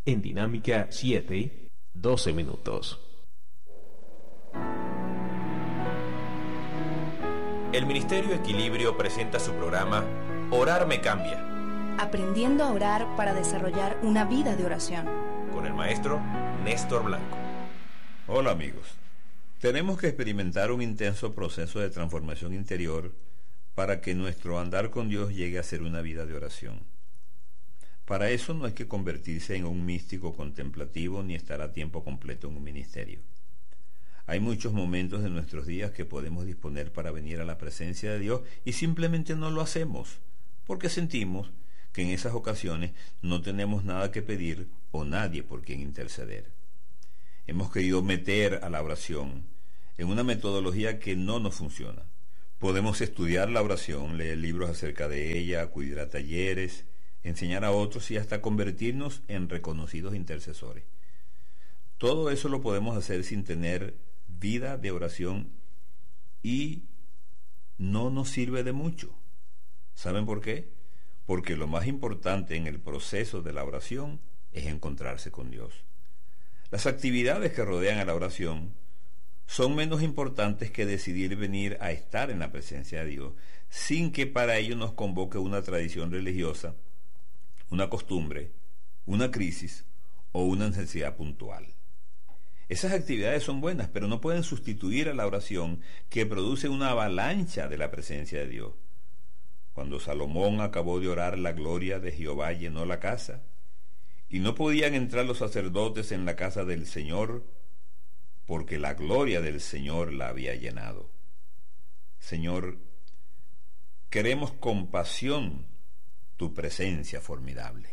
En Dinámica 7, 12 minutos. El Ministerio Equilibrio presenta su programa Orar me cambia. Aprendiendo a orar para desarrollar una vida de oración. Con el maestro Néstor Blanco. Hola amigos. Tenemos que experimentar un intenso proceso de transformación interior para que nuestro andar con Dios llegue a ser una vida de oración. Para eso no hay que convertirse en un místico contemplativo ni estar a tiempo completo en un ministerio. Hay muchos momentos de nuestros días que podemos disponer para venir a la presencia de Dios y simplemente no lo hacemos, porque sentimos que en esas ocasiones no tenemos nada que pedir o nadie por quien interceder. Hemos querido meter a la oración en una metodología que no nos funciona. Podemos estudiar la oración, leer libros acerca de ella, acudir a talleres, enseñar a otros y hasta convertirnos en reconocidos intercesores. Todo eso lo podemos hacer sin tener vida de oración y no nos sirve de mucho. ¿Saben por qué? Porque lo más importante en el proceso de la oración es encontrarse con Dios. Las actividades que rodean a la oración son menos importantes que decidir venir a estar en la presencia de Dios, sin que para ello nos convoque una tradición religiosa, una costumbre, una crisis o una necesidad puntual. Esas actividades son buenas, pero no pueden sustituir a la oración que produce una avalancha de la presencia de Dios. Cuando Salomón acabó de orar, la gloria de Jehová llenó la casa, y no podían entrar los sacerdotes en la casa del Señor, porque la gloria del Señor la había llenado. Señor, queremos con pasión tu presencia formidable.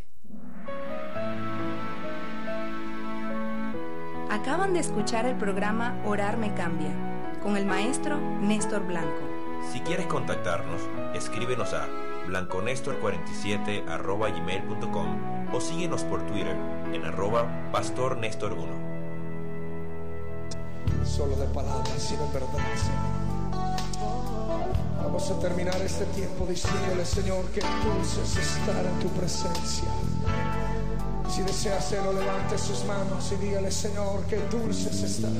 Acaban de escuchar el programa Orar me cambia, con el maestro Néstor Blanco. Si quieres contactarnos, escríbenos a blanconestor47@gmail.com o síguenos por Twitter en @pastornestor1. Solo de palabras, sino en verdad, Señor. Vamos a terminar este tiempo diciéndole, Señor, que dulce es estar en tu presencia. Si desea hacerlo, levante sus manos y dígale, Señor, que dulce es estar